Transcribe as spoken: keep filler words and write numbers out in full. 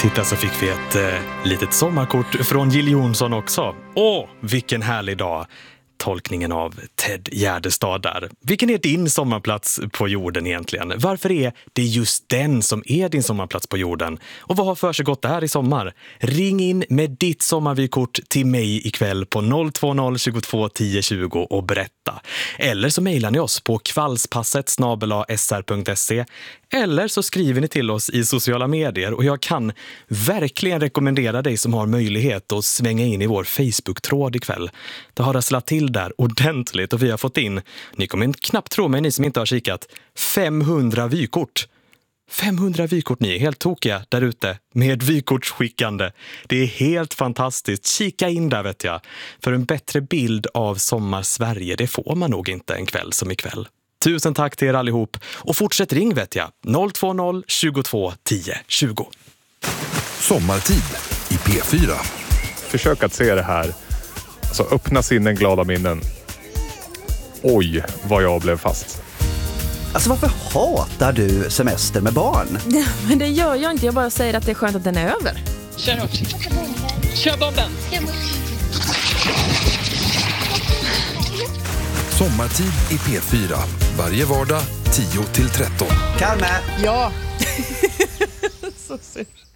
Titta, så fick vi ett eh, litet sommarkort från Jill Johnson också. Åh, vilken härlig dag! Tolkningen av Ted Gärdestad där. Vilken är din sommarplats på jorden egentligen? Varför är det just den som är din sommarplats på jorden? Och vad har för sig gått där i sommar? Ring in med ditt sommarvykort till mig ikväll på noll två noll tjugotvå tio tjugo och berätta. Eller så mejlar ni oss på kvällspasset snabel-a s r punkt se. Eller så skriver ni till oss i sociala medier, och jag kan verkligen rekommendera dig som har möjlighet att svänga in i vår Facebook-tråd ikväll. Det har rasslat till där ordentligt och vi har fått in, ni kommer knappt tro mig ni som inte har kikat, femhundra vykort. femhundra vykort, ni är helt tokiga där ute med vykortsskickande. Det är helt fantastiskt. Kika in där, vet jag. För en bättre bild av sommar-Sverige, det får man nog inte en kväll som ikväll. Tusen tack till er allihop. Och fortsätt ring, vet jag. noll två noll tjugotvå tio tjugo. Sommartid i P fyra. Försök att se det här. Alltså öppna sinnen, glada minnen. Oj, vad jag blev fast. Alltså varför hatar du semester med barn? Ja, men det gör jag inte. Jag bara säger att det är skönt att den är över. Kör hårt. Kör bomben. Sommartid i P fyra. Varje vardag tio till tretton. Kalme! Ja. Så synd.